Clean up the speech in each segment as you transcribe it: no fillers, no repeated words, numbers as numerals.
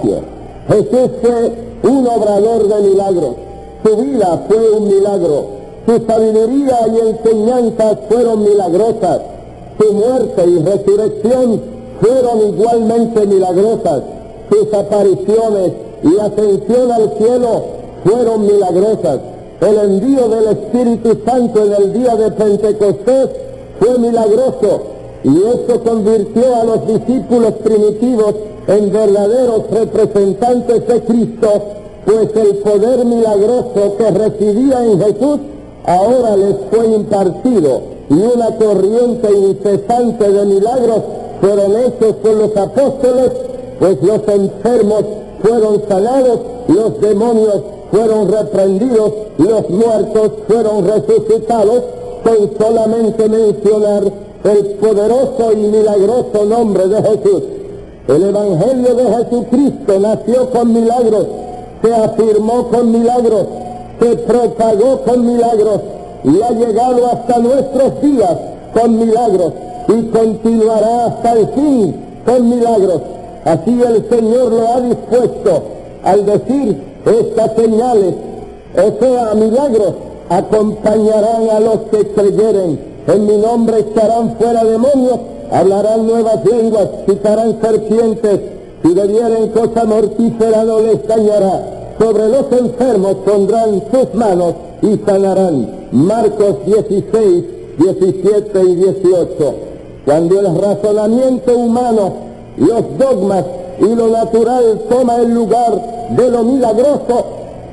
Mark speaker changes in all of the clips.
Speaker 1: espacio. Jesús fue un obrador de milagros. Su vida fue un milagro. Su sabiduría y enseñanzas fueron milagrosas. Su muerte y resurrección fueron igualmente milagrosas. Sus apariciones y ascensión al cielo fueron milagrosas. El envío del Espíritu Santo en el día de Pentecostés fue milagroso, y esto convirtió a los discípulos primitivos en verdaderos representantes de Cristo, pues el poder milagroso que residía en Jesús ahora les fue impartido, y una corriente incesante de milagros fueron hechos por los apóstoles, pues los enfermos fueron sanados, los demonios fueron reprendidos, los muertos fueron resucitados, con solamente mencionar el poderoso y milagroso nombre de Jesús. El Evangelio de Jesucristo nació con milagros, se afirmó con milagros, se propagó con milagros y ha llegado hasta nuestros días con milagros y continuará hasta el fin con milagros. Así el Señor lo ha dispuesto al decir: estas señales, o sea, milagros, acompañarán a los que creyeren. En mi nombre echarán fuera demonios, hablarán nuevas lenguas, picarán serpientes, si bebieren cosa mortífera no les dañará. Sobre los enfermos pondrán sus manos y sanarán. Marcos 16, 17 y 18. Cuando el razonamiento humano, los dogmas y lo natural toma el lugar de lo milagroso,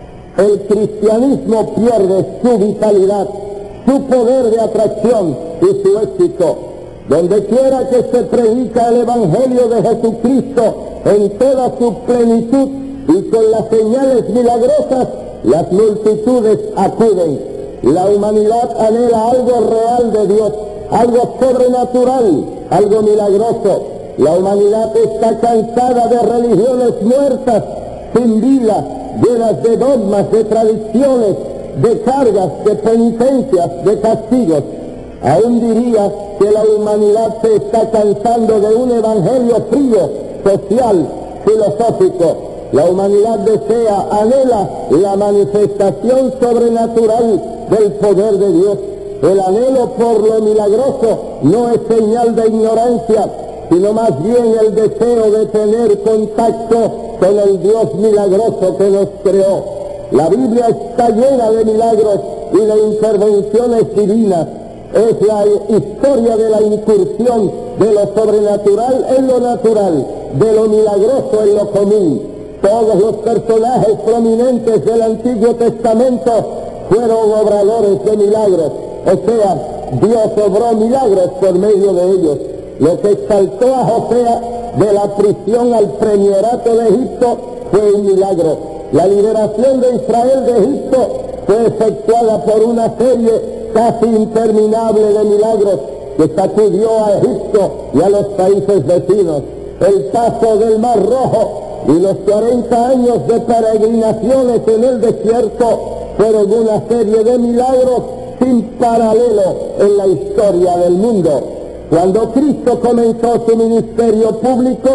Speaker 1: el cristianismo pierde su vitalidad, su poder de atracción y su éxito. Donde quiera que se predica el Evangelio de Jesucristo en toda su plenitud y con las señales milagrosas, las multitudes acuden. La humanidad anhela algo real de Dios, algo sobrenatural, algo milagroso. La humanidad está cansada de religiones muertas, sin vida, llenas de dogmas, de tradiciones, de cargas, de penitencias, de castigos. Aún diría que la humanidad se está cansando de un evangelio frío, social, filosófico. La humanidad desea, anhela la manifestación sobrenatural del poder de Dios. El anhelo por lo milagroso no es señal de ignorancia, sino más bien el deseo de tener contacto con el Dios milagroso que nos creó. La Biblia está llena de milagros y de intervenciones divinas. Es la historia de la incursión de lo sobrenatural en lo natural, de lo milagroso en lo común. Todos los personajes prominentes del Antiguo Testamento fueron obradores de milagros, o sea, Dios obró milagros por medio de ellos. Lo que exaltó a José de la prisión al premierato de Egipto fue un milagro. La liberación de Israel de Egipto fue efectuada por una serie casi interminable de milagros que sacudió a Egipto y a los países vecinos. El paso del Mar Rojo y los 40 años de peregrinaciones en el desierto fueron una serie de milagros sin paralelo en la historia del mundo. Cuando Cristo comenzó su ministerio público,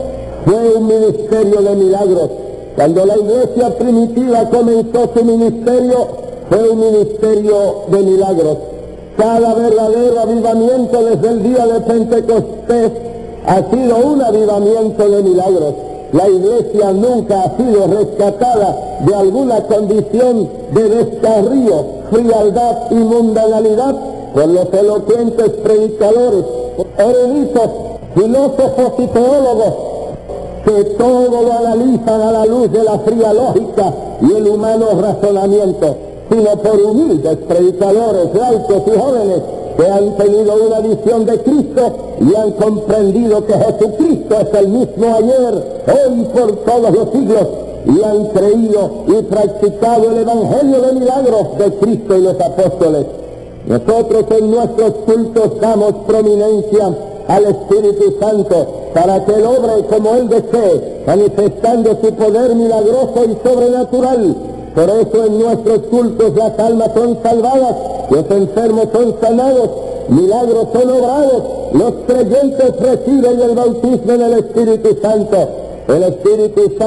Speaker 1: fue un ministerio de milagros. Cuando la iglesia primitiva comenzó su ministerio, fue un ministerio de milagros. Cada verdadero avivamiento desde el día de Pentecostés ha sido un avivamiento de milagros. La iglesia nunca ha sido rescatada de alguna condición de descarrío, frialdad y mundanalidad por los elocuentes predicadores, eruditos, filósofos y teólogos, que todo lo analizan a la luz de la fría lógica y el humano razonamiento, sino por humildes predicadores, laicos y jóvenes que han tenido una visión de Cristo y han comprendido que Jesucristo es el mismo ayer, hoy, por todos los siglos, y han creído y practicado el Evangelio de milagros de Cristo y los apóstoles. Nosotros en nuestros cultos damos prominencia al Espíritu Santo para que Él obre como Él desee, manifestando su poder milagroso y sobrenatural. Por eso en nuestros cultos las almas son salvadas, los enfermos son sanados, milagros son obrados, los creyentes reciben el bautismo en el Espíritu Santo. El Espíritu Santo